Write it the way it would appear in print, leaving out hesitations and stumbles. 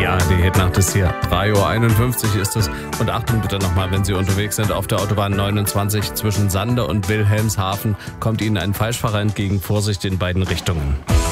Die ARD-Hitnacht ist hier. 3:51 Uhr ist es. Und Achtung bitte nochmal, wenn Sie unterwegs sind auf der Autobahn 29 zwischen Sande und Wilhelmshaven, kommt Ihnen ein Falschfahrer entgegen. Vorsicht in beiden Richtungen.